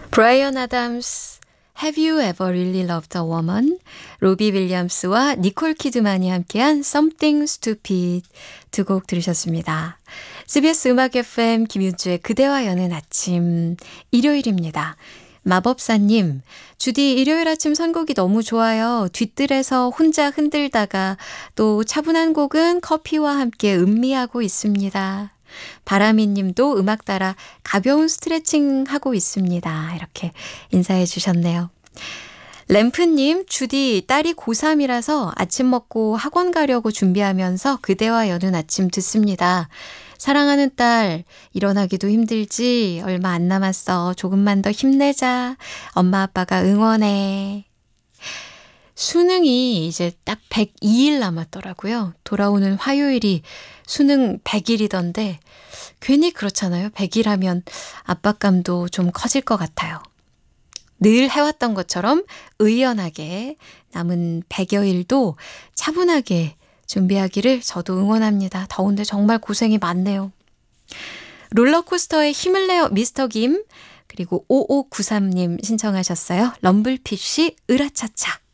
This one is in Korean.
브라이언 아담스 Have You Ever Really Loved a Woman? 로비 윌리엄스와 니콜 키드만이 함께한 Something Stupid 두 곡 들으셨습니다. CBS 음악 FM 김윤주의 그대와 여는 아침 일요일입니다. 마법사님, 주디 일요일 아침 선곡이 너무 좋아요. 뒷뜰에서 혼자 흔들다가 또 차분한 곡은 커피와 함께 음미하고 있습니다. 바람이 님도 음악 따라 가벼운 스트레칭 하고 있습니다. 이렇게 인사해 주셨네요. 램프님, 주디 딸이 고3이라서 아침 먹고 학원 가려고 준비하면서 그대와 여는 아침 듣습니다. 사랑하는 딸, 일어나기도 힘들지? 얼마 안 남았어. 조금만 더 힘내자. 엄마 아빠가 응원해. 수능이 이제 딱 102일 남았더라고요. 돌아오는 화요일이 수능 100일이던데 괜히 그렇잖아요. 100일 하면 압박감도 좀 커질 것 같아요. 늘 해왔던 것처럼 의연하게 남은 100여일도 차분하게 준비하기를 저도 응원합니다. 더운데 정말 고생이 많네요. 롤러코스터에 힘을 내요 미스터 김, 그리고 5593님 신청하셨어요. 럼블피쉬 으라차차.